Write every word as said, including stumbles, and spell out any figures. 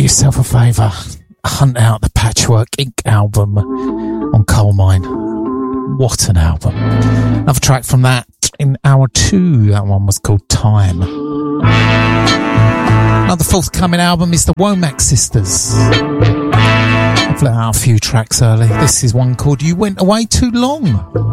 yourself a favour. Hunt out the Patchwork Ink album on Coal Mine. What an album. Another track from that in hour two. That one was called Time. Another forthcoming album is the Womack Sisters. I've let out a few tracks early. This is one called You Went Away Too Long.